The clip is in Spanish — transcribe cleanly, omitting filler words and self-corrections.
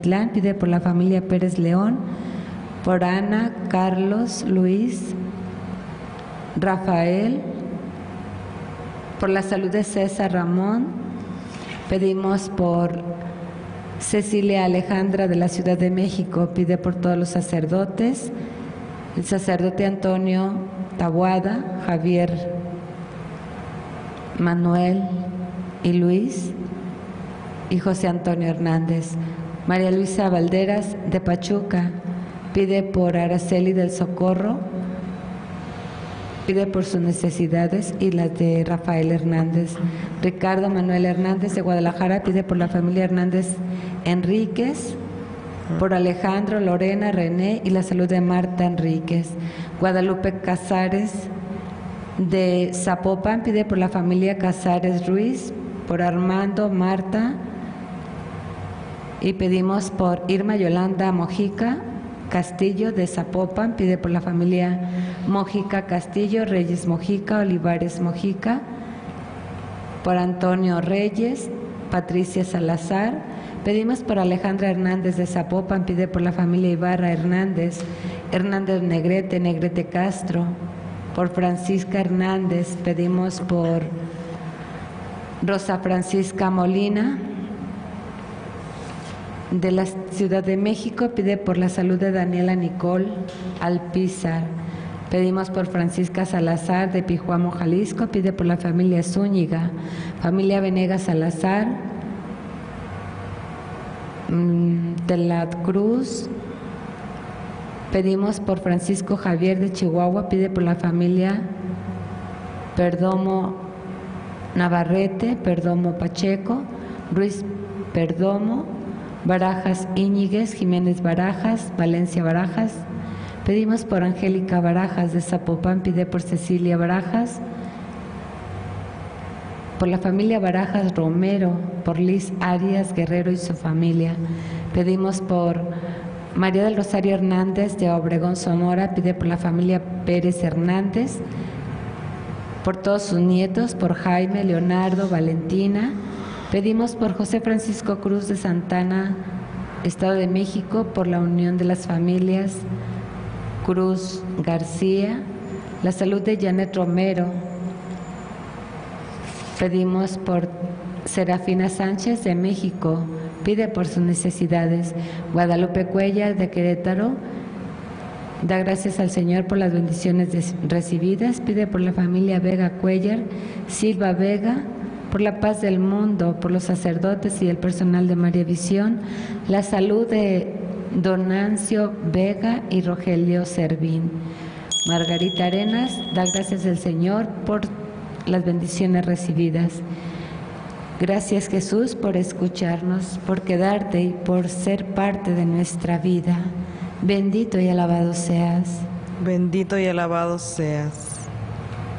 Pide por la familia Pérez León, por Ana, Carlos, Luis, Rafael, por la salud de César Ramón. Pedimos por Cecilia Alejandra de la Ciudad de México, pide por todos los sacerdotes, el sacerdote Antonio Taboada, Javier, Manuel y Luis, y José Antonio Hernández. María Luisa Valderas de Pachuca pide por Araceli del Socorro, pide por sus necesidades y las de Rafael Hernández. Ricardo Manuel Hernández de Guadalajara pide por la familia Hernández Enríquez, por Alejandro, Lorena, René y la salud de Marta Enríquez. Guadalupe Casares de Zapopan pide por la familia Casares Ruiz, por Armando, Marta, y pedimos por Irma Yolanda Mojica Castillo de Zapopan, pide por la familia Mojica Castillo, Reyes Mojica, Olivares Mojica, por Antonio Reyes, Patricia Salazar. Pedimos por Alejandra Hernández de Zapopan, pide por la familia Ibarra Hernández, Hernández Negrete, Negrete Castro, por Francisca Hernández. Pedimos por Rosa Francisca Molina de la Ciudad de México, pide por la salud de Daniela Nicole Alpizar. Pedimos por Francisca Salazar de Pijuamo, Jalisco, pide por la familia Zúñiga, familia Venegas Salazar, de la Cruz. Pedimos por Francisco Javier de Chihuahua, pide por la familia Perdomo Navarrete, Perdomo Pacheco, Ruiz Perdomo, Barajas Íñiguez, Jiménez Barajas, Valencia Barajas. Pedimos por Angélica Barajas de Zapopan, pide por Cecilia Barajas, por la familia Barajas Romero, por Liz Arias Guerrero y su familia. Pedimos por María del Rosario Hernández de Obregón, Sonora, pide por la familia Pérez Hernández, por todos sus nietos, por Jaime, Leonardo, Valentina. Pedimos por José Francisco Cruz de Santana, Estado de México, por la unión de las familias Cruz García, la salud de Janet Romero. Pedimos por Serafina Sánchez de México, pide por sus necesidades. Guadalupe Cuellar de Querétaro, da gracias al Señor por las bendiciones recibidas, pide por la familia Vega Cuellar, Silva Vega, por la paz del mundo, por los sacerdotes y el personal de María Visión, la salud de Don Nancio Vega y Rogelio Servín. Margarita Arenas da gracias al Señor por las bendiciones recibidas. Gracias, Jesús, por escucharnos, por quedarte y por ser parte de nuestra vida. Bendito y alabado seas. Bendito y alabado seas.